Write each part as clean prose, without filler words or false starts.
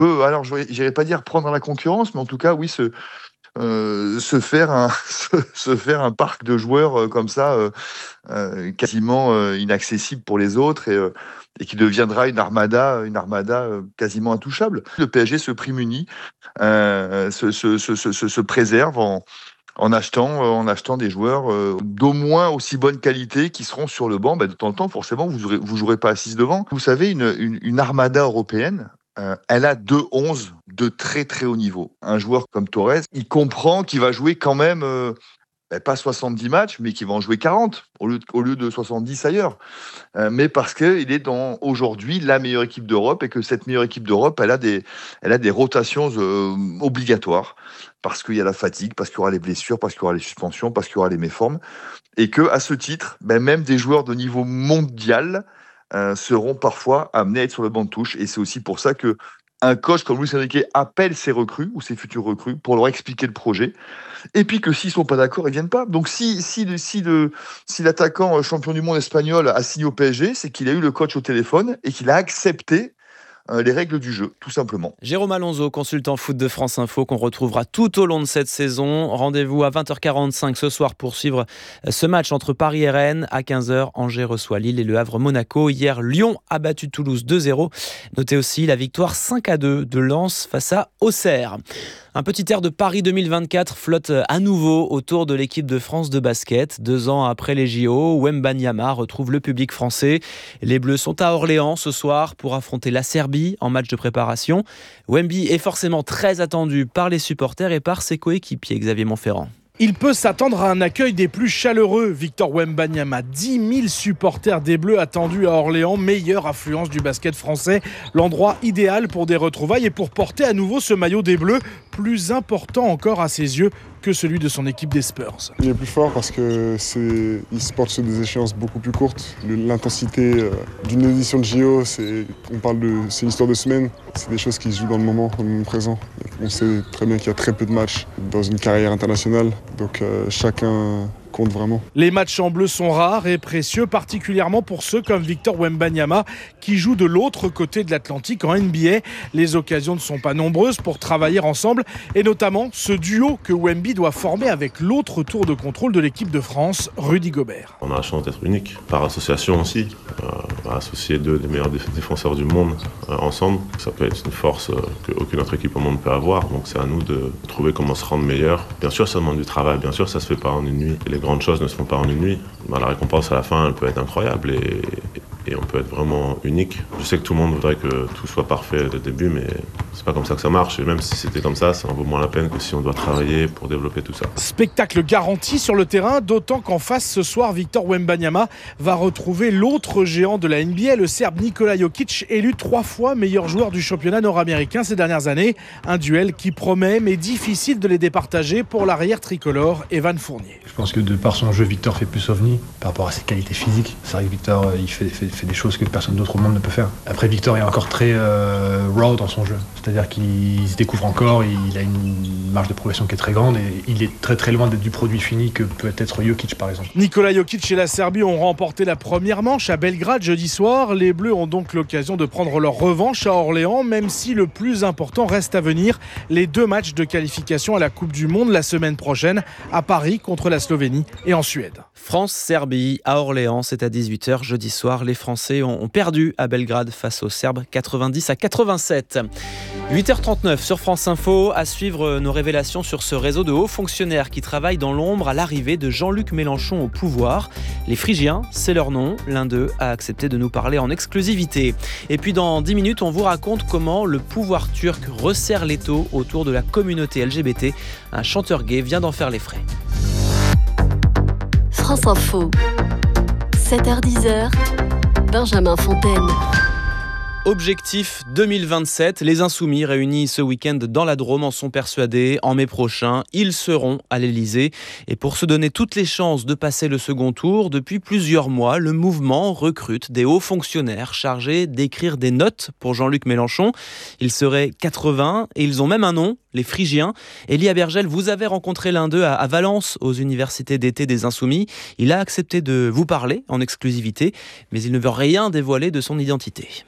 peut, alors j'irais pas dire prendre la concurrence, mais en tout cas, oui, se faire un parc de joueurs comme ça, quasiment inaccessible pour les autres et qui deviendra une armada quasiment intouchable. Le PSG se prémunit, se préserve en achetant des joueurs d'au moins aussi bonne qualité qui seront sur le banc. De temps en temps, forcément, vous jouerez pas assise devant. Vous savez, une armada européenne, elle a 2-11 de très très haut niveau. Un joueur comme Torres, il comprend qu'il va jouer quand même pas 70 matchs, mais qu'il va en jouer 40 au lieu de 70 ailleurs. Mais parce qu'il est dans aujourd'hui la meilleure équipe d'Europe et que cette meilleure équipe d'Europe, elle a des rotations obligatoires. Parce qu'il y a la fatigue, parce qu'il y aura les blessures, parce qu'il y aura les suspensions, parce qu'il y aura les méformes. Et que à ce titre, même des joueurs de niveau mondial seront parfois amenés à être sur le banc de touche. Et c'est aussi pour ça que un coach comme Luis Enrique appelle ses recrues ou ses futurs recrues pour leur expliquer le projet. Et puis que s'ils sont pas d'accord, ils viennent pas. Donc si l'attaquant champion du monde espagnol a signé au PSG, c'est qu'il a eu le coach au téléphone et qu'il a accepté les règles du jeu, tout simplement. Jérôme Alonso, consultant foot de France Info, qu'on retrouvera tout au long de cette saison. Rendez-vous à 20h45 ce soir pour suivre ce match entre Paris et Rennes. À 15h, Angers reçoit Lille et Le Havre Monaco. Hier, Lyon a battu Toulouse 2-0. Notez aussi la victoire 5-2 de Lens face à Auxerre. Un petit air de Paris 2024 flotte à nouveau autour de l'équipe de France de basket. 2 ans après les JO, Wembanyama retrouve le public français. Les Bleus sont à Orléans ce soir pour affronter la Serbie en match de préparation. Wemby est forcément très attendu par les supporters et par ses coéquipiers. Xavier Montferrand. Il peut s'attendre à un accueil des plus chaleureux. Victor Wembanyama, 10 000 supporters des Bleus attendus à Orléans, meilleure affluence du basket français. L'endroit idéal pour des retrouvailles et pour porter à nouveau ce maillot des Bleus, plus important encore à ses yeux que celui de son équipe des Spurs. Il est plus fort parce qu'il se porte sur des échéances beaucoup plus courtes. L'intensité d'une édition de JO, c'est une histoire de semaines. C'est des choses qui se jouent dans le moment présent. On sait très bien qu'il y a très peu de matchs dans une carrière internationale. Donc chacun compte vraiment. Les matchs en bleu sont rares et précieux, particulièrement pour ceux comme Victor Wembanyama qui joue de l'autre côté de l'Atlantique en NBA. Les occasions ne sont pas nombreuses pour travailler ensemble et notamment ce duo que Wemby doit former avec l'autre tour de contrôle de l'équipe de France, Rudy Gobert. On a la chance d'être unique, par association aussi, associer 2 des meilleurs défenseurs du monde ensemble. Ça peut être une force qu'aucune autre équipe au monde peut avoir, donc c'est à nous de trouver comment se rendre meilleur. Bien sûr, ça demande du travail, bien sûr, ça se fait pas en une nuit. Les grandes choses ne se font pas en une nuit. La récompense à la fin, elle peut être incroyable et on peut être vraiment unique. Je sais que tout le monde voudrait que tout soit parfait dès le début, mais c'est pas comme ça que ça marche. Et même si c'était comme ça en vaut moins la peine que si on doit travailler pour développer tout ça. Spectacle garanti sur le terrain, d'autant qu'en face ce soir, Victor Wembanyama va retrouver l'autre géant de la NBA, le Serbe Nikola Jokic, élu 3 fois meilleur joueur du championnat nord-américain ces dernières années. Un duel qui promet, mais difficile de les départager pour l'arrière tricolore Evan Fournier. Je pense que de par son jeu, Victor fait plus ovni par rapport à ses qualités physiques. C'est vrai que Victor, il fait des choses que personne d'autre au monde ne peut faire. Après, Victor est encore très raw dans son jeu. C'est-à-dire qu'il se découvre encore, il a une marge de progression qui est très grande et il est très très loin du produit fini que peut être Jokic par exemple. Nikola Jokic et la Serbie ont remporté la première manche à Belgrade jeudi soir. Les Bleus ont donc l'occasion de prendre leur revanche à Orléans, même si le plus important reste à venir. Les 2 matchs de qualification à la Coupe du Monde la semaine prochaine à Paris contre la Slovénie et en Suède. France-Serbie à Orléans, c'est à 18h jeudi soir. Les Français ont perdu à Belgrade face aux Serbes 90-87. 8h39 sur France Info, à suivre nos révélations sur ce réseau de hauts fonctionnaires qui travaillent dans l'ombre à l'arrivée de Jean-Luc Mélenchon au pouvoir. Les Phrygiens, c'est leur nom. L'un d'eux a accepté de nous parler en exclusivité. Et puis dans 10 minutes, on vous raconte comment le pouvoir turc resserre l'étau autour de la communauté LGBT. Un chanteur gay vient d'en faire les frais. France Info, 7h-10h, Benjamin Fontaine. Objectif 2027, les Insoumis réunis ce week-end dans la Drôme en sont persuadés. En mai prochain, ils seront à l'Elysée. Et pour se donner toutes les chances de passer le second tour, depuis plusieurs mois, le mouvement recrute des hauts fonctionnaires chargés d'écrire des notes pour Jean-Luc Mélenchon. Ils seraient 80 et ils ont même un nom, les Phrygiens. Elia Bergel, vous avez rencontré l'un d'eux à Valence, aux universités d'été des Insoumis. Il a accepté de vous parler en exclusivité, mais il ne veut rien dévoiler de son identité. Oui, car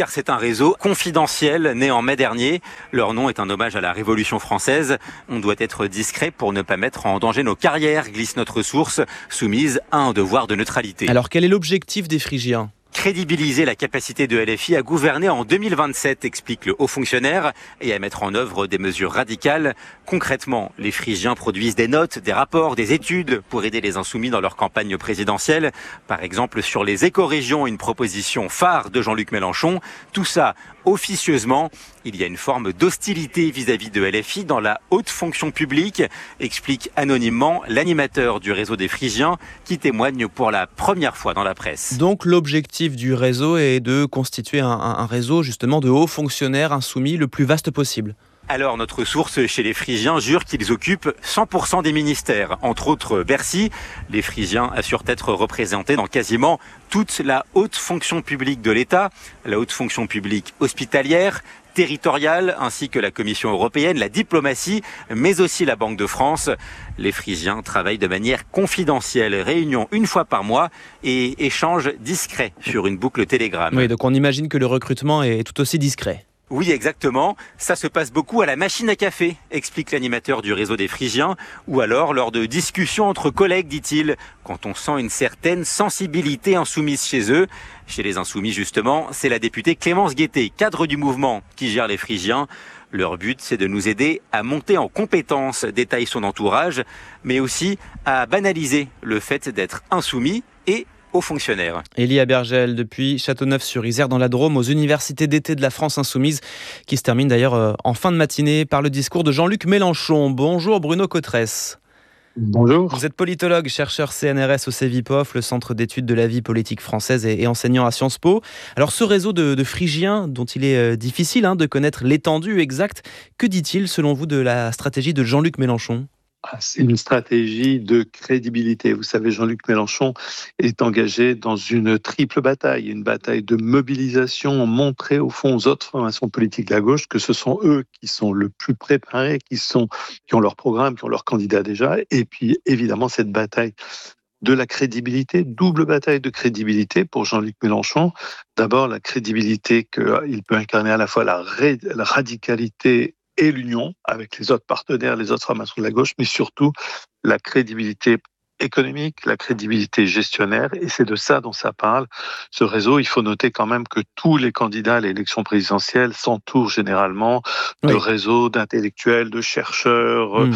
car c'est un réseau confidentiel né en mai dernier. Leur nom est un hommage à la Révolution française. On doit être discret pour ne pas mettre en danger nos carrières, glisse notre source, soumise à un devoir de neutralité. Alors quel est l'objectif des Phrygiens ? Crédibiliser la capacité de LFI à gouverner en 2027, explique le haut fonctionnaire, et à mettre en œuvre des mesures radicales. Concrètement, les Phrygiens produisent des notes, des rapports, des études pour aider les insoumis dans leur campagne présidentielle. Par exemple, sur les écorégions, une proposition phare de Jean-Luc Mélenchon. Tout ça officieusement. Il y a une forme d'hostilité vis-à-vis de LFI dans la haute fonction publique, explique anonymement l'animateur du réseau des Phrygiens qui témoigne pour la première fois dans la presse. Donc l'objectif du réseau est de constituer un réseau justement de hauts fonctionnaires insoumis le plus vaste possible. Alors notre source chez les Phrygiens jure qu'ils occupent 100% des ministères, entre autres Bercy. Les Phrygiens assurent être représentés dans quasiment toute la haute fonction publique de l'État, la haute fonction publique hospitalière, territoriale, ainsi que la Commission européenne, la diplomatie, mais aussi la Banque de France. Les Phrygiens travaillent de manière confidentielle, réunion une fois par mois et échanges discrets sur une boucle Telegram. Oui, donc on imagine que le recrutement est tout aussi discret. Oui, exactement. Ça se passe beaucoup à la machine à café, explique l'animateur du réseau des Phrygiens, ou alors lors de discussions entre collègues, dit-il, quand on sent une certaine sensibilité insoumise chez eux. Chez les insoumis, justement, c'est la députée Clémence Guettet, cadre du mouvement, qui gère les Phrygiens. Leur but, c'est de nous aider à monter en compétences, détaille son entourage, mais aussi à banaliser le fait d'être insoumis et aux fonctionnaires. Élie Bergel, depuis Châteauneuf-sur-Isère dans la Drôme, aux universités d'été de la France Insoumise, qui se termine d'ailleurs en fin de matinée par le discours de Jean-Luc Mélenchon. Bonjour Bruno Cotresse. Bonjour. Vous êtes politologue, chercheur CNRS au CEVIPOF, le Centre d'études de la vie politique française et enseignant à Sciences Po. Alors ce réseau de Phrygiens, dont il est difficile de connaître l'étendue exacte, que dit-il selon vous de la stratégie de Jean-Luc Mélenchon ? C'est une stratégie de crédibilité. Vous savez, Jean-Luc Mélenchon est engagé dans une triple bataille, une bataille de mobilisation, montrer au fond aux autres formations politiques de la gauche que ce sont eux qui sont le plus préparés, qui ont leur programme, qui ont leur candidat déjà. Et puis, évidemment, cette bataille de la crédibilité, double bataille de crédibilité pour Jean-Luc Mélenchon. D'abord, la crédibilité qu'il peut incarner à la fois la radicalité et l'union avec les autres partenaires, les autres formations de la gauche, mais surtout la crédibilité économique, la crédibilité gestionnaire, et c'est de ça dont ça parle. Ce réseau, il faut noter quand même que tous les candidats à l'élection présidentielle s'entourent généralement de réseaux d'intellectuels, de chercheurs,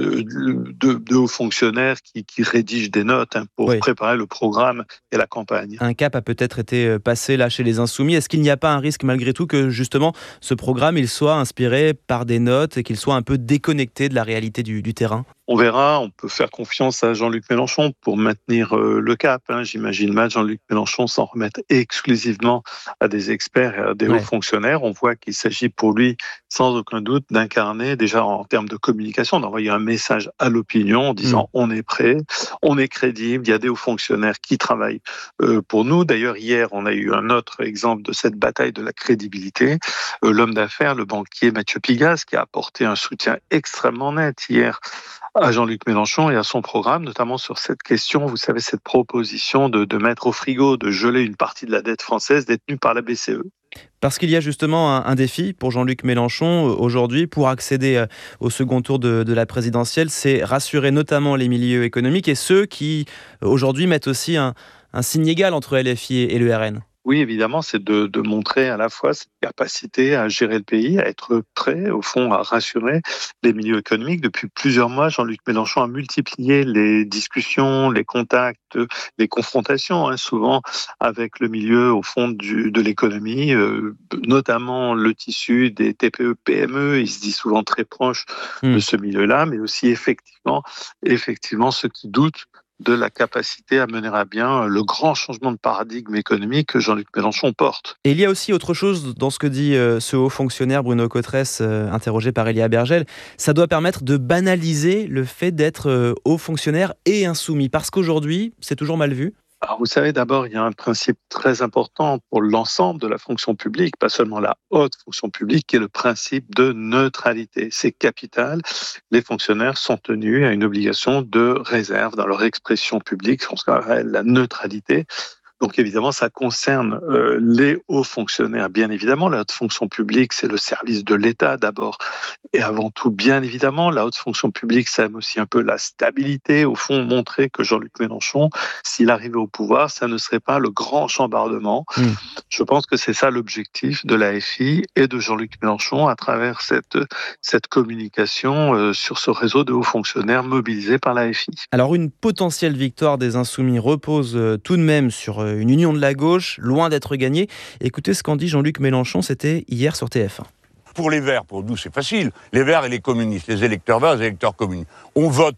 de hauts fonctionnaires qui rédigent des notes pour préparer le programme et la campagne. Un cap a peut-être été passé là chez les Insoumis. Est-ce qu'il n'y a pas un risque malgré tout que justement ce programme il soit inspiré par des notes et qu'il soit un peu déconnecté de la réalité du terrain ? On verra, on peut faire confiance à Jean-Luc Mélenchon pour maintenir le cap. J'imagine mal Jean-Luc Mélenchon s'en remettre exclusivement à des experts et à des hauts fonctionnaires. On voit qu'il s'agit pour lui, sans aucun doute, d'incarner, déjà en termes de communication, d'envoyer un message à l'opinion en disant on est prêt, on est crédible, il y a des hauts fonctionnaires qui travaillent pour nous. D'ailleurs, hier, on a eu un autre exemple de cette bataille de la crédibilité. L'homme d'affaires, le banquier Mathieu Pigasse, qui a apporté un soutien extrêmement net hier à Jean-Luc Mélenchon et à son programme, notamment sur cette question, vous savez, cette proposition de mettre au frigo, de geler une partie de la dette française détenue par la BCE. Parce qu'il y a justement un défi pour Jean-Luc Mélenchon aujourd'hui pour accéder au second tour de la présidentielle, c'est rassurer notamment les milieux économiques et ceux qui aujourd'hui mettent aussi un signe égal entre LFI et le RN. Oui, évidemment, c'est de montrer à la fois cette capacité à gérer le pays, à être prêt, au fond, à rassurer les milieux économiques. Depuis plusieurs mois, Jean-Luc Mélenchon a multiplié les discussions, les contacts, les confrontations, souvent avec le milieu, au fond, de l'économie, notamment le tissu des TPE-PME. Il se dit souvent très proche de ce milieu-là, mais aussi effectivement ceux qui doutent de la capacité à mener à bien le grand changement de paradigme économique que Jean-Luc Mélenchon porte. Et il y a aussi autre chose dans ce que dit ce haut fonctionnaire Bruno Cotresse, interrogé par Élie Bergel. Ça doit permettre de banaliser le fait d'être haut fonctionnaire et insoumis, parce qu'aujourd'hui, c'est toujours mal vu. Alors vous savez, d'abord, il y a un principe très important pour l'ensemble de la fonction publique, pas seulement la haute fonction publique, qui est le principe de neutralité. C'est capital. Les fonctionnaires sont tenus à une obligation de réserve dans leur expression publique, on se rappelle la neutralité. Donc évidemment, ça concerne les hauts fonctionnaires, bien évidemment. La haute fonction publique, c'est le service de l'État d'abord et avant tout, bien évidemment. La haute fonction publique, ça aime aussi un peu la stabilité. Au fond, montrer que Jean-Luc Mélenchon, s'il arrivait au pouvoir, ça ne serait pas le grand chambardement. Je pense que c'est ça l'objectif de l'AFI et de Jean-Luc Mélenchon à travers cette communication sur ce réseau de hauts fonctionnaires mobilisés par l'AFI. Alors une potentielle victoire des Insoumis repose tout de même sur une union de la gauche, loin d'être gagnée. Écoutez ce qu'en dit Jean-Luc Mélenchon, c'était hier sur TF1. Pour les Verts, pour nous, c'est facile. Les Verts et les communistes, les électeurs verts et les électeurs communistes. On vote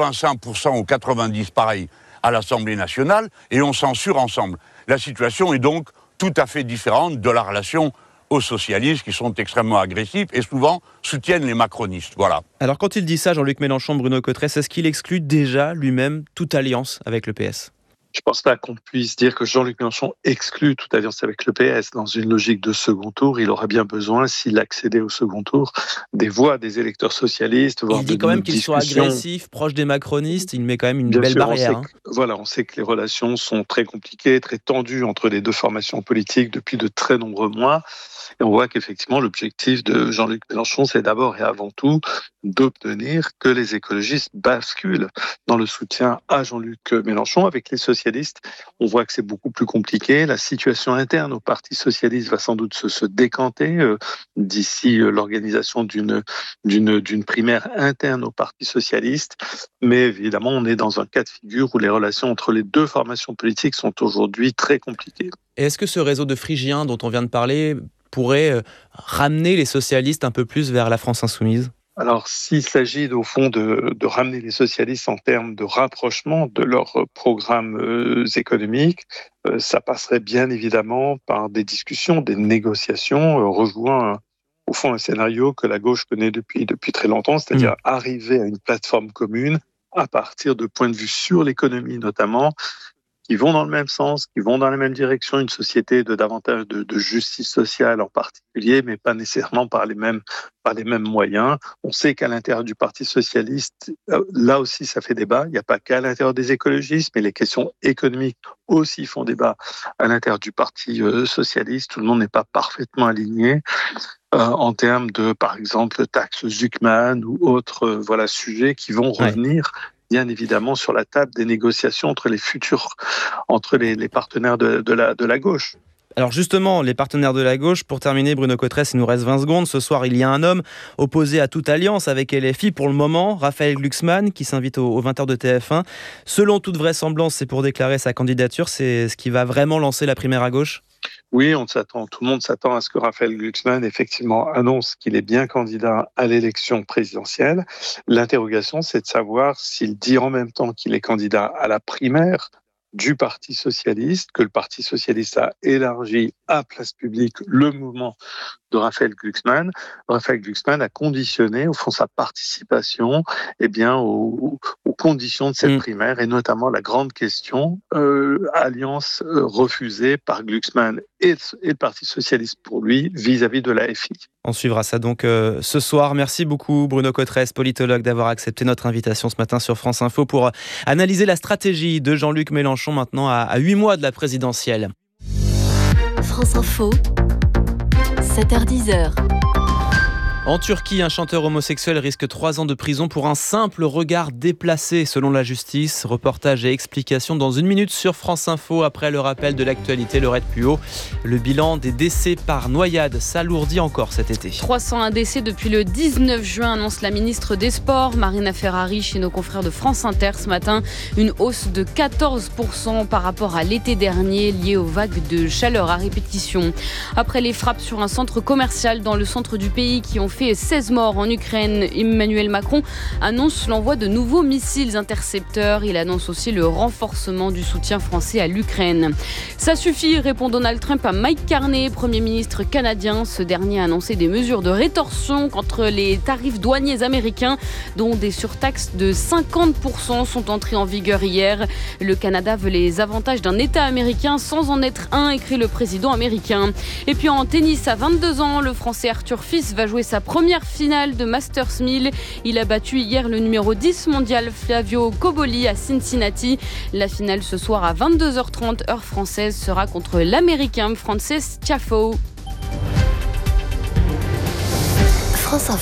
85% ou 90% pareil à l'Assemblée nationale et on censure ensemble. La situation est donc tout à fait différente de la relation aux socialistes qui sont extrêmement agressifs et souvent soutiennent les macronistes. Voilà. Alors quand il dit ça, Jean-Luc Mélenchon, Bruno Cotresse, est-ce qu'il exclut déjà lui-même toute alliance avec le PS ? Je ne pense pas qu'on puisse dire que Jean-Luc Mélenchon exclut toute alliance avec le PS. Dans une logique de second tour, il aura bien besoin, s'il accédait au second tour, des voix des électeurs socialistes. Il dit quand même qu'il soit agressif, proche des macronistes, il met quand même une belle barrière. On sait que les relations sont très compliquées, très tendues entre les deux formations politiques depuis de très nombreux mois. Et on voit qu'effectivement, l'objectif de Jean-Luc Mélenchon, c'est d'abord et avant tout d'obtenir que les écologistes basculent dans le soutien à Jean-Luc Mélenchon. Avec les socialistes, on voit que c'est beaucoup plus compliqué. La situation interne au Parti socialiste va sans doute se décanter d'ici l'organisation d'une primaire interne au Parti socialiste. Mais évidemment, on est dans un cas de figure où les relations entre les deux formations politiques sont aujourd'hui très compliquées. Et est-ce que ce réseau de Phrygiens dont on vient de parler pourrait ramener les socialistes un peu plus vers la France insoumise ? Alors, s'il s'agit au fond de ramener les socialistes en termes de rapprochement de leurs programmes économiques, ça passerait bien évidemment par des discussions, des négociations, rejoint au fond un scénario que la gauche connaît depuis très longtemps, c'est-à-dire arriver à une plateforme commune à partir de points de vue sur l'économie notamment, qui vont dans le même sens, qui vont dans la même direction, une société de davantage de justice sociale en particulier, mais pas nécessairement par les mêmes moyens. On sait qu'à l'intérieur du Parti socialiste, là aussi ça fait débat. Il n'y a pas qu'à l'intérieur des écologistes, mais les questions économiques aussi font débat à l'intérieur du Parti socialiste. Tout le monde n'est pas parfaitement aligné en termes de, par exemple, taxes Zuckman ou autres sujets qui vont revenir bien évidemment sur la table des négociations entre les partenaires de la gauche. Alors justement, les partenaires de la gauche, pour terminer, Bruno Cotresse, il nous reste 20 secondes. Ce soir, il y a un homme opposé à toute alliance avec LFI pour le moment, Raphaël Glucksmann, qui s'invite aux 20h de TF1. Selon toute vraisemblance, c'est pour déclarer sa candidature. C'est ce qui va vraiment lancer la primaire à gauche ? Oui, tout le monde s'attend à ce que Raphaël Glucksmann effectivement annonce qu'il est bien candidat à l'élection présidentielle. L'interrogation, c'est de savoir s'il dit en même temps qu'il est candidat à la primaire du Parti socialiste, que le Parti socialiste a élargi à Place Publique le mouvement de Raphaël Glucksmann. Raphaël Glucksmann a conditionné, au fond, sa participation aux conditions de cette primaire, et notamment la grande question, alliance refusée par Glucksmann et le Parti socialiste pour lui, vis-à-vis de l'AFI. On suivra ça donc ce soir. Merci beaucoup Bruno Cotresse, politologue, d'avoir accepté notre invitation ce matin sur France Info pour analyser la stratégie de Jean-Luc Mélenchon maintenant à 8 mois de la présidentielle. France Info, 7h-10h. En Turquie, un chanteur homosexuel risque 3 ans de prison pour un simple regard déplacé, selon la justice. Reportage et explications dans 1 minute sur France Info. Après le rappel de l'actualité, Laurette Puot. Le bilan des décès par noyade s'alourdit encore cet été. 301 décès depuis le 19 juin, annonce la ministre des Sports, Marina Ferrari, chez nos confrères de France Inter ce matin. Une hausse de 14% par rapport à l'été dernier, liée aux vagues de chaleur à répétition. Après les frappes sur un centre commercial dans le centre du pays qui ont fait 16 morts en Ukraine, Emmanuel Macron annonce l'envoi de nouveaux missiles intercepteurs. Il annonce aussi le renforcement du soutien français à l'Ukraine. Ça suffit, répond Donald Trump à Mike Carney, Premier ministre canadien. Ce dernier a annoncé des mesures de rétorsion contre les tarifs douaniers américains, dont des surtaxes de 50% sont entrées en vigueur hier. Le Canada veut les avantages d'un État américain sans en être un, écrit le président américain. Et puis en tennis, à 22 ans, le Français Arthur Fils va jouer sa première finale de Masters 1000. Il a battu hier le numéro 10 mondial Flavio Cobolli à Cincinnati. La finale ce soir à 22h30 heure française sera contre l'Américain Frances Tiafoe.